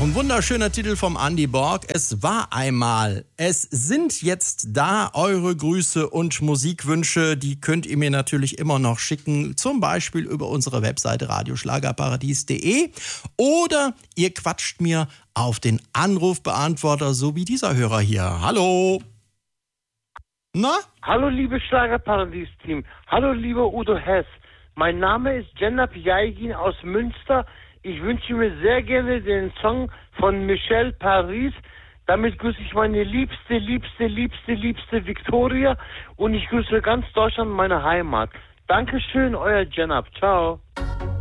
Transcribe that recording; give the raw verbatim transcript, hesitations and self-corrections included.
ein wunderschöner Titel vom Andy Borg. Es war einmal. Es sind jetzt da eure Grüße und Musikwünsche. Die könnt ihr mir natürlich immer noch schicken. Zum Beispiel über unsere Webseite radioschlagerparadies punkt de. Oder ihr quatscht mir auf den Anrufbeantworter, so wie dieser Hörer hier. Hallo. Na? Hallo, liebe Schlagerparadies-Team. Hallo, lieber Udo Hess. Mein Name ist Cenab Yaygin aus Münster. Ich wünsche mir sehr gerne den Song von Michelle Paris. Damit grüße ich meine liebste, liebste, liebste, liebste Victoria und ich grüße ganz Deutschland, meine Heimat. Dankeschön, euer Cenab. Ciao.